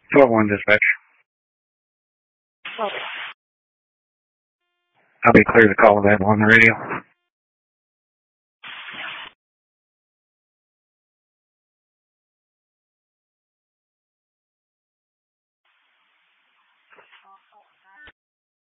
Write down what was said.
12-1 dispatch. Oh. I'll be clear to call that on the radio.